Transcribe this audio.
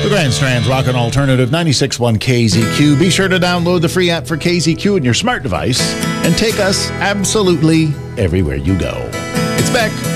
The Grand Strand's Rockin' Alternative 96.1 KZQ. Be sure to download the free app for KZQ on your smart device and take us absolutely everywhere you go. It's Beck.